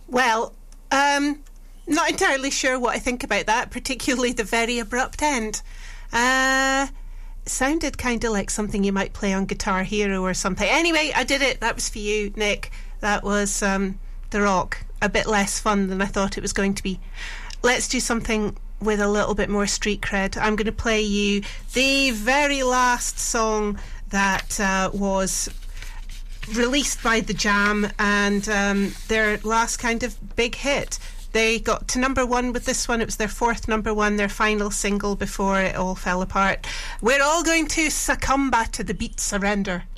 Well, not entirely sure what I think about that, particularly the very abrupt end. Sounded kind of like something you might play on Guitar Hero or something. Anyway, I did it. That was for you, Nick. That was The Rock. A bit less fun than I thought it was going to be. Let's do something with a little bit more street cred. I'm going to play you the very last song that was released by The Jam, and their last kind of big hit. They got to number one with this one. It was their fourth number one, their final single before it all fell apart. We're all going to succumb to the beat Surrender.